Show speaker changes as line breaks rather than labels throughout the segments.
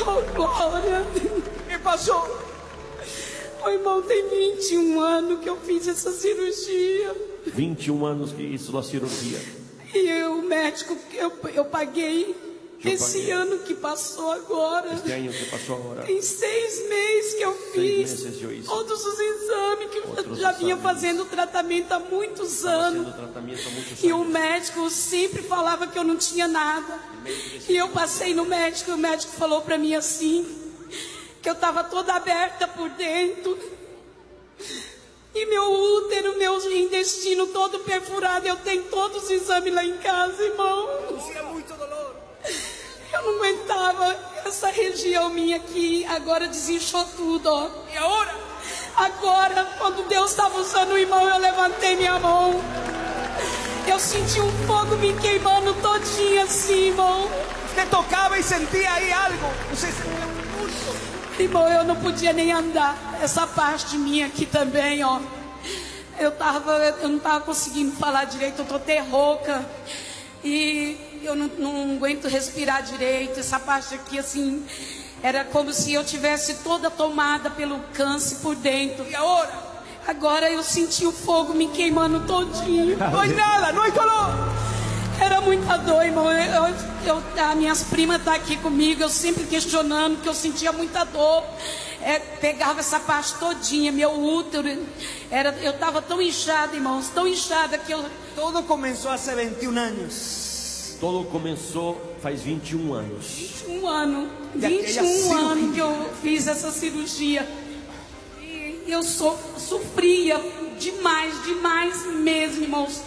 Oh, glória!
¿Qué pasó?
O irmão, tem 21 anos que eu fiz essa cirurgia.
21 anos que hizo la cirugía.
E o médico, eu paguei esse ano que passou agora.
Este año que pasó ahora.
Tem 6 meses que eu
6
fiz
meses yo hice.
todos os exames que eu já vinha fazendo tratamento há muitos anos. E o médico sempre falava que eu não tinha nada. E eu passei no médico e o médico falou para mim assim, que eu estava toda aberta por dentro. E meu útero, meu intestino todo perfurado. Eu tenho todos os exames lá em casa, irmão.
Producía mucho dolor.
Eu não aguentava essa região minha aqui. Agora desinchou tudo, ó.
¿Y ahora?
Agora, quando Deus estava usando o irmão, eu levantei minha mão. Eu senti um fogo me queimando todinho assim, irmão.
Usted tocaba y sentía ahí algo. Usted sentía un pulso.
Irmão, eu não podia nem andar. Essa parte minha aqui também, ó. Eu não estava conseguindo falar direito. Eu tô até rouca. E eu não aguento respirar direito. Essa parte aqui, assim, era como se eu tivesse toda tomada pelo câncer por dentro.
¿Y ahora?
Agora eu senti o fogo me queimando todinho.
No hay nada, no hay dolor.
Era muita dor, irmão. As minhas primas estão aqui comigo. Eu sempre questionando, que eu sentia muita dor. Pegava essa parte todinha, meu útero. Eu estava tão inchada, irmãos, tão inchada que eu...
Todo comenzó hace 21 años.
Todo começou faz 21 anos.
21 anos. 21 anos que eu fiz essa cirurgia. E eu sofria demais mesmo, irmãos.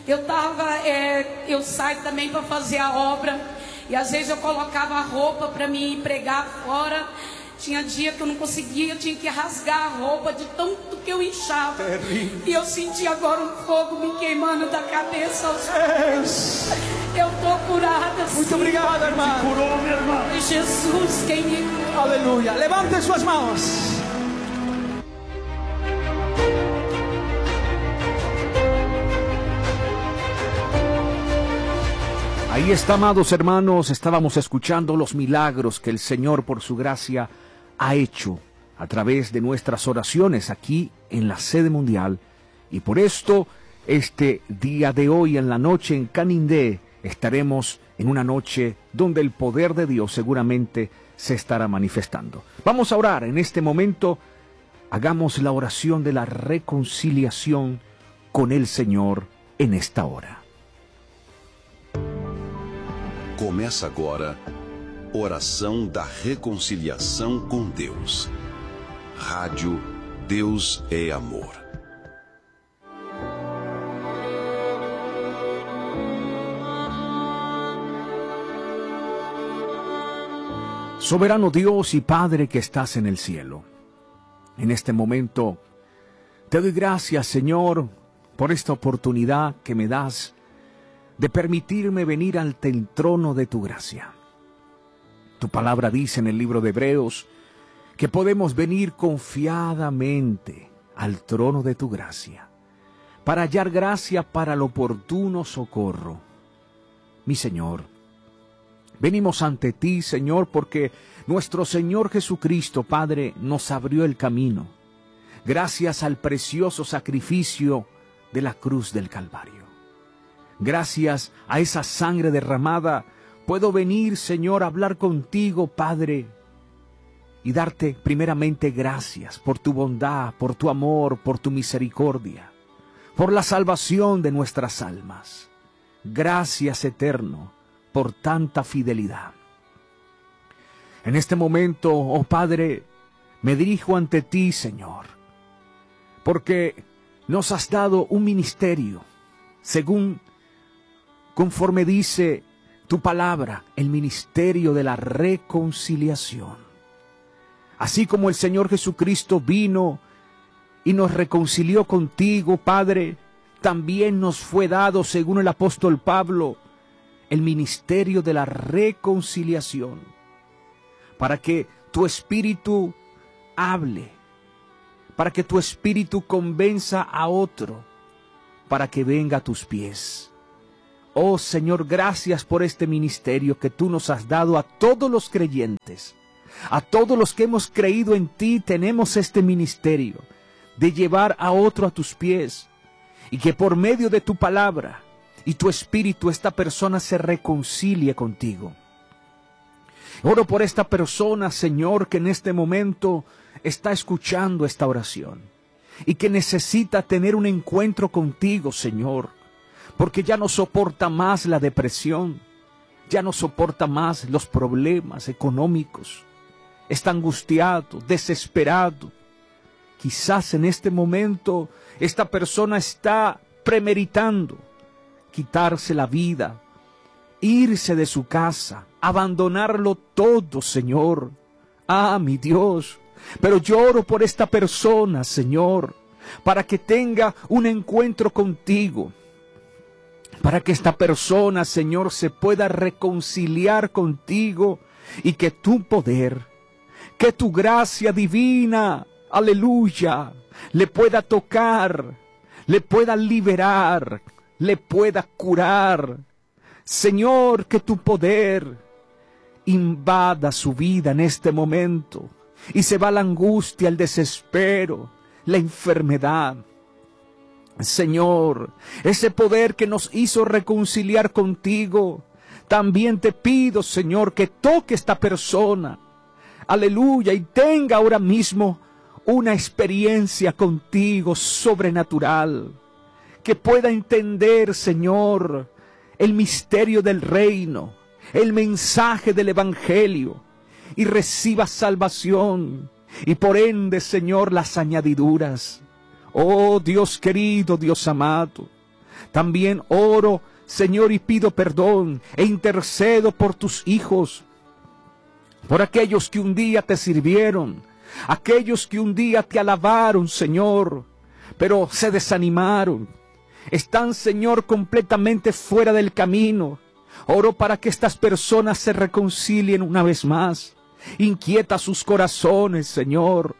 Eu saio também para fazer a obra. E às vezes eu colocava a roupa para me pregar fora. Tinha dia que eu não conseguia, eu tinha que rasgar a roupa de tanto que eu inchava. E eu senti agora um fogo me queimando da cabeça aos pés. Eu tô curada.
Muito obrigado, hermano.
Curou, minha irmã.
E Jesus, quem me curou.
Aleluya. Levanten sus manos.
Ahí está, amados hermanos, estábamos escuchando los milagros que el Señor por su gracia ha hecho a través de nuestras oraciones aquí en la sede mundial. Y por esto, este día de hoy en la noche en Canindé, estaremos en una noche donde el poder de Dios seguramente se estará manifestando. Vamos a orar en este momento. Hagamos la oración de la reconciliación con el Señor en esta hora.
Começa agora, oração da reconciliação com Deus. Rádio Deus é Amor.
Soberano Dios y Padre que estás en el cielo, en este momento te doy gracias, Señor, por esta oportunidad que me das de permitirme venir ante el trono de tu gracia. Tu palabra dice en el libro de Hebreos que podemos venir confiadamente al trono de tu gracia para hallar gracia para el oportuno socorro. Mi Señor, venimos ante ti, Señor, porque nuestro Señor Jesucristo, Padre, nos abrió el camino, gracias al precioso sacrificio de la cruz del Calvario. Gracias a esa sangre derramada, puedo venir, Señor, a hablar contigo, Padre, y darte primeramente gracias por tu bondad, por tu amor, por tu misericordia, por la salvación de nuestras almas. Gracias, Eterno, por tanta fidelidad. En este momento, oh Padre, me dirijo ante ti, Señor, porque nos has dado un ministerio, conforme dice tu palabra, el ministerio de la reconciliación. Así como el Señor Jesucristo vino y nos reconcilió contigo, Padre, también nos fue dado, según el apóstol Pablo, el ministerio de la reconciliación, para que tu Espíritu hable, para que tu Espíritu convenza a otro, para que venga a tus pies. Oh Señor, gracias por este ministerio que tú nos has dado a todos los creyentes, A todos los que hemos creído en ti tenemos este ministerio de llevar a otro a tus pies, y que por medio de tu palabra y tu espíritu esta persona se reconcilie contigo. Oro por esta persona, Señor, que en este momento está escuchando esta oración y que necesita tener un encuentro contigo, Señor, porque ya no soporta más la depresión, ya no soporta más los problemas económicos, está angustiado, desesperado. Quizás en este momento esta persona está premeditando quitarse la vida, irse de su casa, abandonarlo todo, Señor. Ah, mi Dios, pero yo oro por esta persona, Señor, para que tenga un encuentro contigo, para que esta persona, Señor, se pueda reconciliar contigo y que tu poder, que tu gracia divina, aleluya, le pueda tocar, le pueda liberar, le pueda curar. Señor, que tu poder invada su vida en este momento y se va la angustia, el desespero, la enfermedad. Señor, ese poder que nos hizo reconciliar contigo, también te pido, Señor, que toque esta persona, aleluya, y tenga ahora mismo una experiencia contigo sobrenatural, que pueda entender, Señor, el misterio del reino, el mensaje del evangelio, y reciba salvación, y por ende, Señor, las añadiduras. Oh Dios querido, Dios amado, también oro, Señor, y pido perdón e intercedo por tus hijos, por aquellos que un día te sirvieron, aquellos que un día te alabaron, Señor, pero se desanimaron. Están, Señor, completamente fuera del camino. Oro para que estas personas se reconcilien una vez más. Inquieta sus corazones, Señor.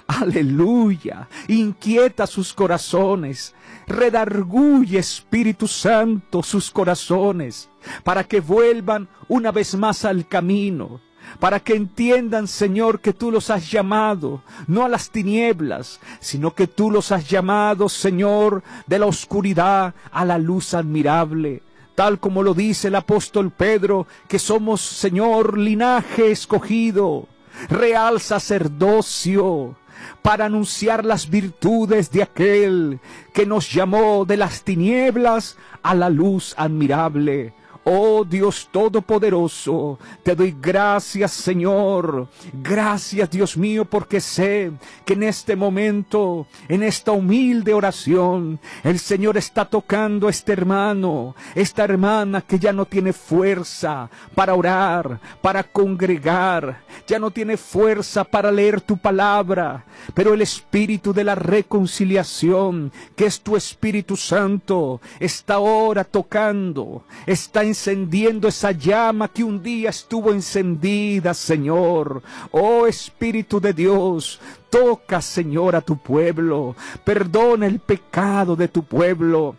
Aleluya. Inquieta sus corazones. Redarguye, Espíritu Santo, sus corazones, para que vuelvan una vez más al camino. Para que entiendan, Señor, que tú los has llamado, no a las tinieblas, sino que tú los has llamado, Señor, de la oscuridad a la luz admirable. Tal como lo dice el apóstol Pedro, que somos, Señor, linaje escogido, real sacerdocio, para anunciar las virtudes de aquel que nos llamó de las tinieblas a la luz admirable. Oh Dios Todopoderoso, te doy gracias, Señor. Gracias, Dios mío, porque sé que en este momento, en esta humilde oración, el Señor está tocando a este hermano, esta hermana que ya no tiene fuerza para orar, para congregar, ya no tiene fuerza para leer tu palabra, pero el Espíritu de la reconciliación, que es tu Espíritu Santo, está ahora tocando, está encendiendo esa llama que un día estuvo encendida, Señor. Oh Espíritu de Dios, toca, Señor, a tu pueblo, perdona el pecado de tu pueblo.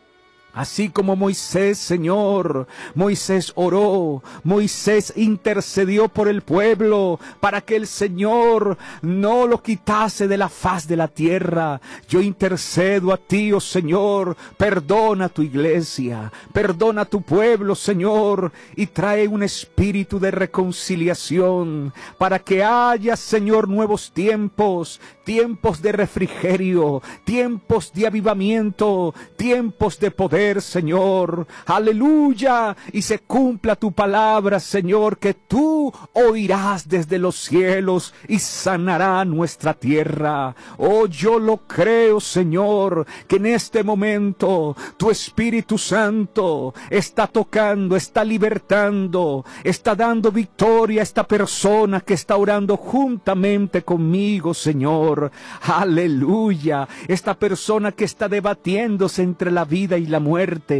Así como Moisés, Señor, Moisés oró, Moisés intercedió por el pueblo para que el Señor no lo quitase de la faz de la tierra. Yo intercedo a ti, oh Señor, perdona a tu iglesia, perdona a tu pueblo, Señor, y trae un espíritu de reconciliación para que haya, Señor, nuevos tiempos, tiempos de refrigerio, tiempos de avivamiento, tiempos de poder, Señor, aleluya, y se cumpla tu palabra, Señor, que tú oirás desde los cielos y sanará nuestra tierra. Oh, yo lo creo, Señor, que en este momento tu Espíritu Santo está tocando, está libertando, está dando victoria a esta persona que está orando juntamente conmigo, Señor. Aleluya, esta persona que está debatiéndose entre la vida y la muerte,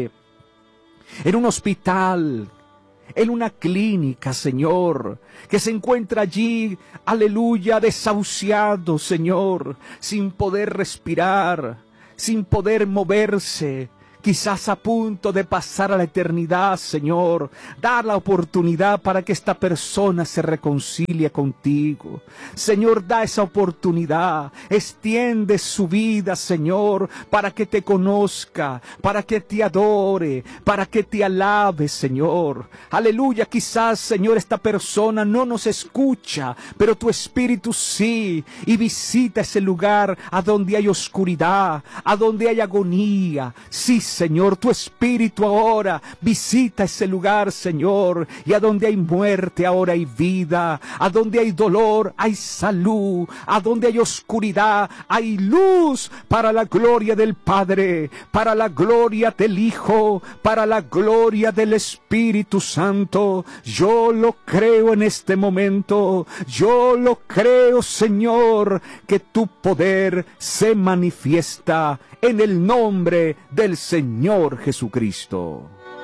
en un hospital, en una clínica, Señor, que se encuentra allí, aleluya, desahuciado, Señor, sin poder respirar, sin poder moverse, quizás a punto de pasar a la eternidad, Señor. Da la oportunidad para que esta persona se reconcilie contigo. Señor, da esa oportunidad. Extiende su vida, Señor, para que te conozca, para que te adore, para que te alabe, Señor. Aleluya, quizás, Señor, esta persona no nos escucha, pero tu Espíritu sí, y visita ese lugar a donde hay oscuridad, a donde hay agonía. Sí, Señor, tu Espíritu ahora visita ese lugar, Señor, y a donde hay muerte ahora hay vida, a donde hay dolor hay salud, a donde hay oscuridad hay luz, para la gloria del Padre, para la gloria del Hijo, para la gloria del Espíritu Santo. Yo lo creo en este momento, yo lo creo, Señor, que tu poder se manifiesta en el nombre del Señor Jesucristo.